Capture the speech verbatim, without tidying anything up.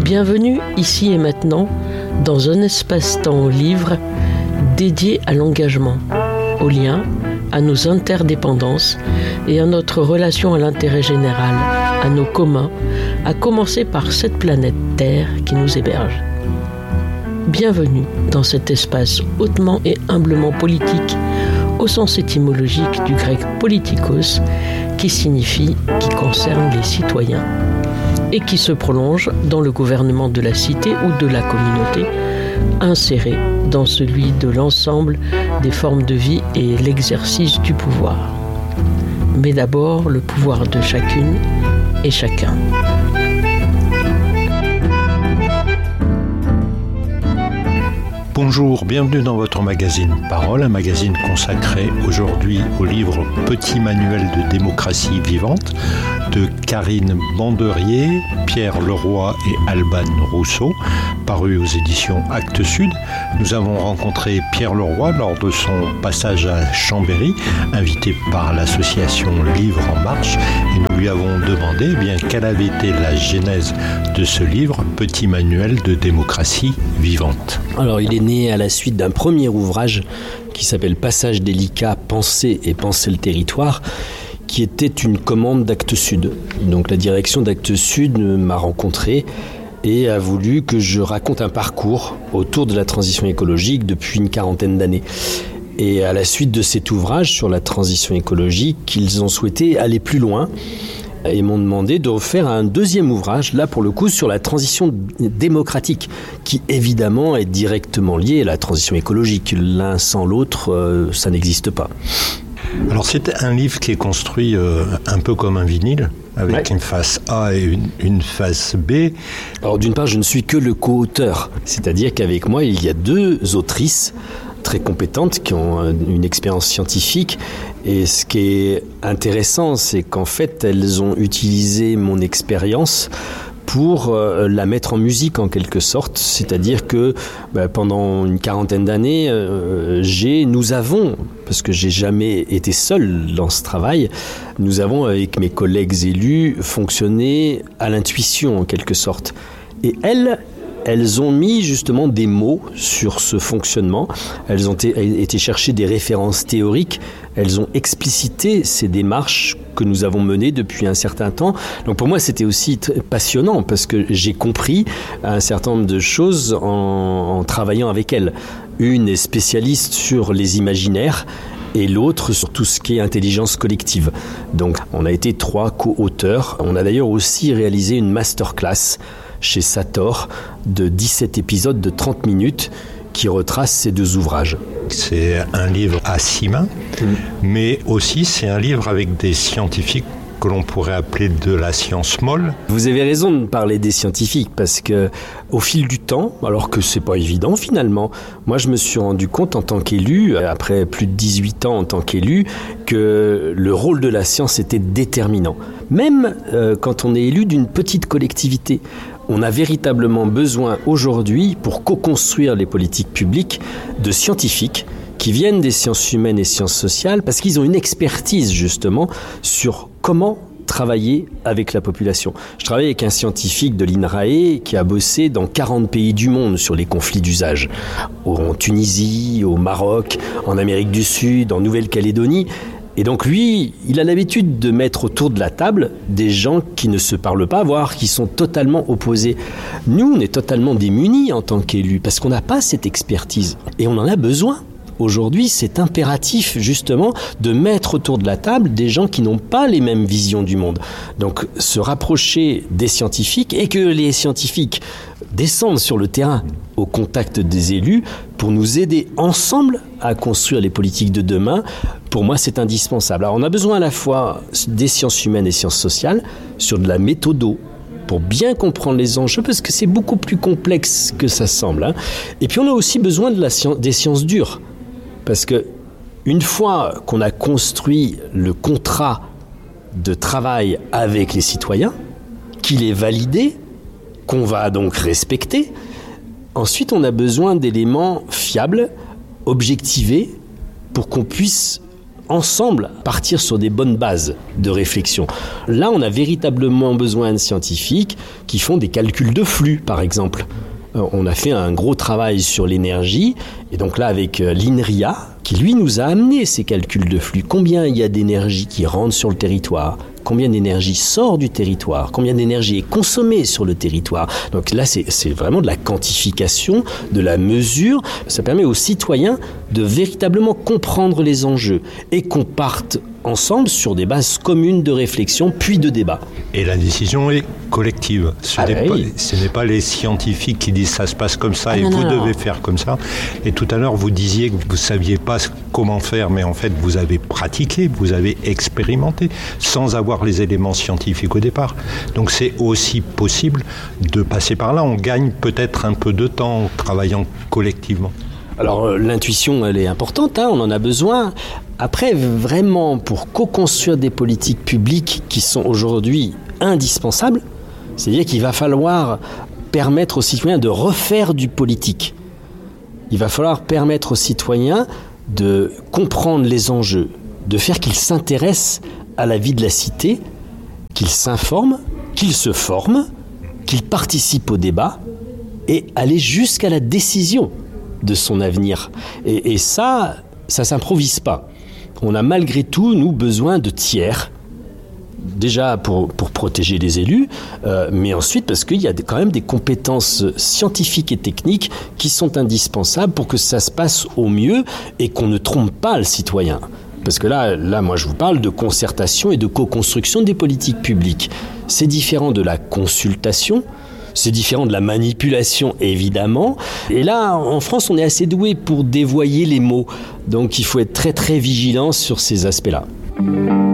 Bienvenue ici et maintenant dans un espace-temps livre dédié à l'engagement, au lien, à nos interdépendances et à notre relation à l'intérêt général, à nos communs, à commencer par cette planète Terre qui nous héberge. Bienvenue dans cet espace hautement et humblement politique, au sens étymologique du grec politikos, qui signifie « qui concerne les citoyens », et qui se prolonge dans le gouvernement de la cité ou de la communauté, inséré dans celui de l'ensemble des formes de vie et l'exercice du pouvoir. Mais d'abord, le pouvoir de chacune et chacun. Bonjour, bienvenue dans votre magazine Parole, un magazine consacré aujourd'hui au livre Petit manuel de démocratie vivante de Karine Banderier, Pierre Leroy et Alban Rousseau, paru aux éditions Actes Sud. Nous avons rencontré Pierre Leroy lors de son passage à Chambéry, invité par l'association Livre en Marche, et nous lui avons demandé eh bien, quelle avait été la genèse de ce livre, Petit manuel de démocratie vivante. Alors, il est né à la suite d'un premier ouvrage qui s'appelle Passage délicat, penser et penser le territoire, qui était une commande d'Actes Sud. Donc la direction d'Actes Sud m'a rencontré et a voulu que je raconte un parcours autour de la transition écologique depuis une quarantaine d'années. Et à la suite de cet ouvrage sur la transition écologique, ils ont souhaité aller plus loin et m'ont demandé de refaire un deuxième ouvrage, là pour le coup sur la transition démocratique, qui évidemment est directement liée à la transition écologique. L'un sans l'autre, euh, ça n'existe pas. Alors c'est un livre qui est construit euh, un peu comme un vinyle, avec ouais. une face A et une, une face B. Alors d'une part, je ne suis que le co-auteur, c'est-à-dire qu'avec moi, il y a deux autrices très compétentes qui ont une expérience scientifique. Et ce qui est intéressant, c'est qu'en fait, elles ont utilisé mon expérience pour euh, la mettre en musique en quelque sorte. C'est-à-dire que bah, pendant une quarantaine d'années, euh, j'ai, nous avons, parce que j'ai jamais été seul dans ce travail, nous avons avec mes collègues élus fonctionné à l'intuition en quelque sorte. Et elles, elles ont mis justement des mots sur ce fonctionnement. Elles ont t- été chercher des références théoriques. Elles ont explicité ces démarches que nous avons menées depuis un certain temps. Donc pour moi, c'était aussi t- passionnant parce que j'ai compris un certain nombre de choses en, en travaillant avec elles. Une est spécialiste sur les imaginaires et l'autre sur tout ce qui est intelligence collective. Donc on a été trois co-auteurs. On a d'ailleurs aussi réalisé une masterclass chez Sator de dix-sept épisodes de trente minutes qui retrace ces deux ouvrages. C'est un livre à six mains, mmh. mais aussi c'est un livre avec des scientifiques que l'on pourrait appeler de la science molle. Vous avez raison de parler des scientifiques parce que au fil du temps, alors que c'est pas évident finalement, moi je me suis rendu compte en tant qu'élu, après plus de dix-huit ans en tant qu'élu, que le rôle de la science était déterminant. Même euh, quand on est élu d'une petite collectivité. On a véritablement besoin aujourd'hui, pour co-construire les politiques publiques, de scientifiques qui viennent des sciences humaines et sciences sociales parce qu'ils ont une expertise justement sur comment travailler avec la population. Je travaille avec un scientifique de l'INRAE qui a bossé dans quarante pays du monde sur les conflits d'usage. En Tunisie, au Maroc, en Amérique du Sud, en Nouvelle-Calédonie. Et donc lui, il a l'habitude de mettre autour de la table des gens qui ne se parlent pas, voire qui sont totalement opposés. Nous, on est totalement démunis en tant qu'élus parce qu'on n'a pas cette expertise et on en a besoin. Aujourd'hui, c'est impératif justement de mettre autour de la table des gens qui n'ont pas les mêmes visions du monde. Donc se rapprocher des scientifiques et que les scientifiques descendent sur le terrain au contact des élus pour nous aider ensemble à construire les politiques de demain, pour moi c'est indispensable. Alors on a besoin à la fois des sciences humaines et sciences sociales sur de la méthodo, pour bien comprendre les enjeux, parce que c'est beaucoup plus complexe que ça semble. Hein. Et puis on a aussi besoin de la science, des sciences dures. Parce que une fois qu'on a construit le contrat de travail avec les citoyens, qu'il est validé, qu'on va donc respecter, ensuite on a besoin d'éléments fiables, objectivés, pour qu'on puisse ensemble partir sur des bonnes bases de réflexion. Là, on a véritablement besoin de scientifiques qui font des calculs de flux, par exemple. On a fait un gros travail sur l'énergie, et donc là avec l'INRIA, qui lui nous a amené ces calculs de flux. Combien il y a d'énergie qui rentre sur le territoire ? Combien d'énergie sort du territoire ? Combien d'énergie est consommée sur le territoire ? Donc là, c'est, c'est vraiment de la quantification, de la mesure. Ça permet aux citoyens de véritablement comprendre les enjeux et qu'on parte ensemble sur des bases communes de réflexion puis de débat. Et la décision est collective. Ce, ah n'est, ben pas, oui. ce n'est pas les scientifiques qui disent ça se passe comme ça ah et non, vous non, devez non. faire comme ça. Et tout à l'heure, vous disiez que vous ne saviez pas comment faire, mais en fait, vous avez pratiqué, vous avez expérimenté sans avoir les éléments scientifiques au départ. Donc c'est aussi possible de passer par là. On gagne peut-être un peu de temps en travaillant collectivement. Alors euh, l'intuition, elle est importante, hein, on en a besoin. Après, vraiment, pour co-construire des politiques publiques qui sont aujourd'hui indispensables, c'est-à-dire qu'il va falloir permettre aux citoyens de refaire du politique. Il va falloir permettre aux citoyens de comprendre les enjeux, de faire qu'ils s'intéressent à la vie de la cité, qu'ils s'informent, qu'ils se forment, qu'ils participent au débat et aller jusqu'à la décision de son avenir. Et, et ça, ça ne s'improvise pas. On a malgré tout, nous, besoin de tiers. Déjà pour, pour protéger les élus, euh, mais ensuite parce qu'il y a quand même des compétences scientifiques et techniques qui sont indispensables pour que ça se passe au mieux et qu'on ne trompe pas le citoyen. Parce que là, là, moi, je vous parle de concertation et de co-construction des politiques publiques. C'est différent de la consultation, c'est différent de la manipulation, évidemment. Et là, en France, on est assez doué pour dévoyer les mots. Donc, il faut être très, très vigilant sur ces aspects-là.